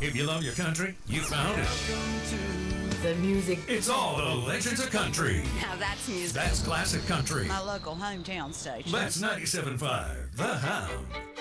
If you love your country, you found it. The music. It's all the legends of country. Now that's music. That's classic country. My local hometown station. That's 97.5 The Hound.